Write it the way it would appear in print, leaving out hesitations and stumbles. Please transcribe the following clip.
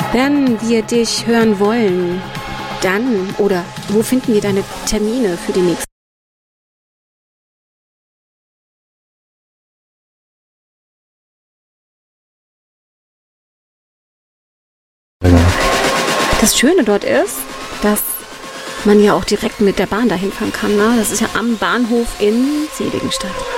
Wenn wir dich hören wollen, dann oder wo finden wir deine Termine für die nächsten? Das Schöne dort ist, dass man ja auch direkt mit der Bahn dahin fahren kann. Ne? Das ist ja am Bahnhof in Seligenstadt.